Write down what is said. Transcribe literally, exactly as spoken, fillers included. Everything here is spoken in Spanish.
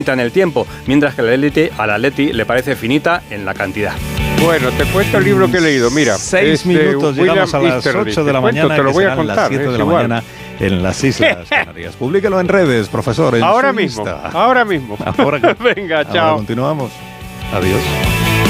en el tiempo, mientras que al Atleti, al Atleti le parece finita en la cantidad. Bueno, te cuento el libro que he leído, mira. Seis este, minutos, William llegamos a las Easterly. ocho de la Te cuento, mañana, te lo que voy a serán contar, las siete es de la igual. mañana en las Islas Canarias. Publíquelo en redes, profesor. En Ahora su mismo, Insta. ahora mismo. Ahora que- Venga, ahora chao. continuamos. Adiós.